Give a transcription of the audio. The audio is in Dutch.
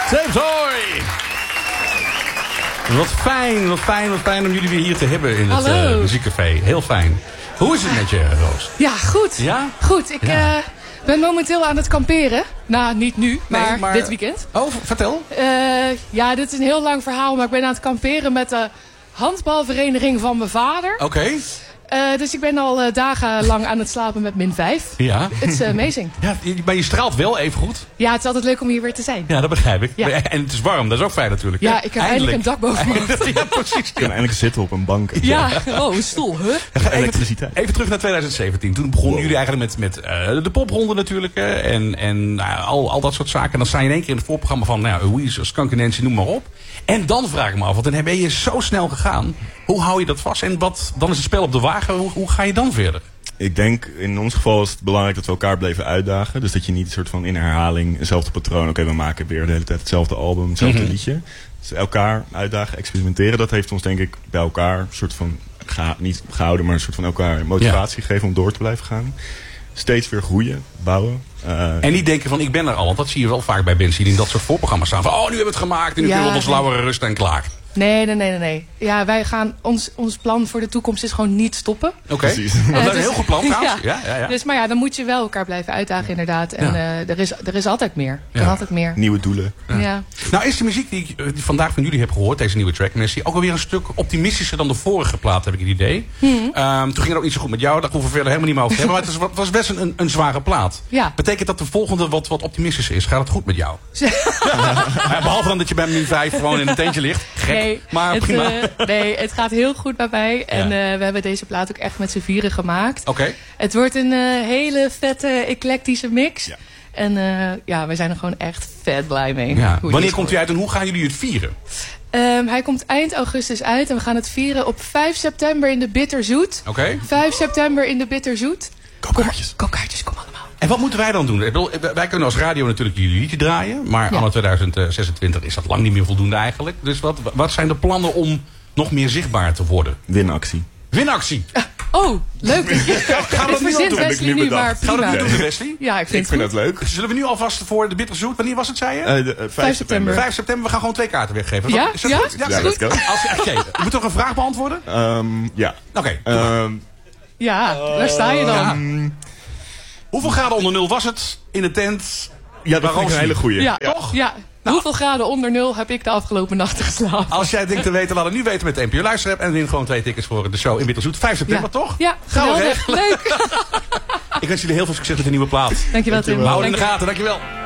James Hoy! Wat fijn om jullie weer hier te hebben in het muziekcafé. Heel fijn. Hoe is het met je, Roos? Ja, goed. Ja? Goed, ik ben momenteel aan het kamperen. Nou, niet nu, maar dit weekend. Oh, vertel. Ja, dit is een heel lang verhaal, maar ik ben aan het kamperen met de handbalvereniging van mijn vader. Oké. Dus ik ben al dagenlang aan het slapen met -5. Ja. Het is amazing. Ja, maar je straalt wel even goed. Ja, het is altijd leuk om hier weer te zijn. Ja, dat begrijp ik. Ja. En het is warm, dat is ook fijn natuurlijk. Ja, ik heb eindelijk een dak boven me. Ja, precies. Ik kan eindelijk zitten op een bank. Ja, een stoel, huh? Elektriciteit. Even terug naar 2017. Toen begonnen jullie eigenlijk met de popronde natuurlijk. En al dat soort zaken. En dan sta je in één keer in het voorprogramma van Weezer, Skunk Nancy, noem maar op. En dan vraag ik me af, want dan ben je zo snel gegaan. Hoe hou je dat vast? En dan is het spel op de wagen. Hoe ga je dan verder? Ik denk, in ons geval is het belangrijk dat we elkaar bleven uitdagen. Dus dat je niet een soort van in herhaling, eenzelfde patroon. Oké, we maken weer de hele tijd hetzelfde album, hetzelfde liedje. Dus elkaar uitdagen, experimenteren. Dat heeft ons denk ik bij elkaar een soort van, niet gehouden, maar een soort van elkaar motivatie gegeven om door te blijven gaan. Steeds weer groeien, bouwen. En niet denken van, ik ben er al. Want dat zie je wel vaak bij mensen die in dat soort voorprogramma's staan. Van, nu hebben we het gemaakt en nu kunnen we op ons lauwere rust en klaar. Nee. Ja, wij gaan ons plan voor de toekomst is gewoon niet stoppen. Oké. Dat is een heel goed plan trouwens. Ja. Dus, maar dan moet je wel elkaar blijven uitdagen inderdaad. En er is altijd meer. Er kan altijd meer. Nieuwe doelen. Ja. Nou, is de muziek die ik vandaag van jullie heb gehoord, deze nieuwe track, Messi, ook alweer een stuk optimistischer dan de vorige plaat, heb ik het idee. Toen ging het ook niet zo goed met jou, daar hoeven we verder helemaal niet meer over te hebben. Maar het was best een zware plaat. Ja. Betekent dat de volgende wat optimistischer is? Gaat het goed met jou? Behalve dan dat je bij -5 gewoon in een tentje ligt. Gek. Nee, maar prima. Het gaat heel goed bij mij. En we hebben deze plaat ook echt met z'n vieren gemaakt. Oké. Het wordt een hele vette, eclectische mix. Ja. En wij zijn er gewoon echt vet blij mee. Ja. Wanneer komt hij uit en hoe gaan jullie het vieren? Hij komt eind augustus uit. En we gaan het vieren op 5 september in de Bitterzoet. Oké. 5 september in de Bitterzoet. Koopkaartjes. Kom allemaal. En wat moeten wij dan doen? Wij kunnen als radio natuurlijk jullie liedje draaien. Maar anno 2026 is dat lang niet meer voldoende eigenlijk. Dus wat zijn de plannen om nog meer zichtbaar te worden? Winactie. Winactie! Leuk. Gaan we dat nu al doen? Wesley nu, maar prima. Gaan we dat nu doen, Wesley? Ja, ik vind het leuk. Zullen we nu alvast voor de Bitterzoet, wanneer was het, zei je? 5 september. 5 september, we gaan gewoon 2 kaarten weggeven. Ja? Is dat goed? Ja, let's go. Je moet toch een vraag beantwoorden? Ja. Oké. Daar sta je dan. Hoeveel graden onder 0 was het in de tent? Ja, dat is een hele goeie. Ja, toch? Ja. Hoeveel graden onder 0 heb ik de afgelopen nachten geslapen? Als jij denkt te weten, laat het nu weten met de NPO Luisterapp. En win gewoon 2 tickets voor de show in Bitterzoet. 5 september, toch? Ja, geweldig. Leuk. Ik wens jullie heel veel succes met de nieuwe plaat. Dankjewel, Tim. Hou in de gaten, dankjewel.